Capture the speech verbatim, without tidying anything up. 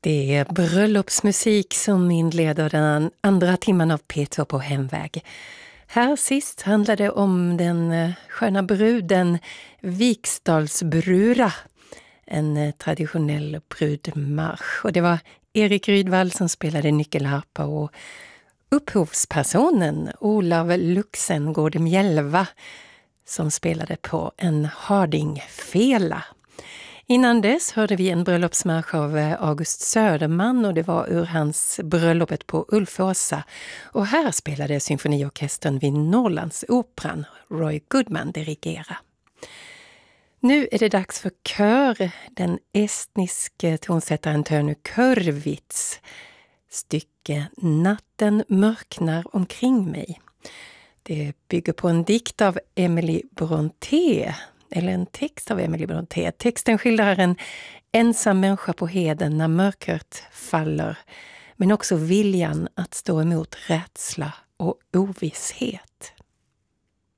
Det är bröllopsmusik som inleder den andra timmen av P två på hemväg. Här sist handlade det om den sköna bruden Viksdalsbrura, en traditionell brudmarsch. Och det var Erik Rydvall som spelade nyckelharpa och upphovspersonen Olav Luxengård Mjälva som spelade på en hardingfela. Innan dess hörde vi en bröllopsmarsch av August Söderman och det var ur hans bröllopet på Ulfåsa. Och här spelade symfoniorkestern vid Norrlandsoperan, Roy Goodman dirigera. Nu är det dags för kör, den estniske tonsättaren Tönu Körvits stycke Natten mörknar omkring mig. Det bygger på en dikt av Emily Brontë, eller en text av Emily Brontë. Texten skildrar en ensam människa på heden när mörkret faller, men också viljan att stå emot rädsla och ovisshet.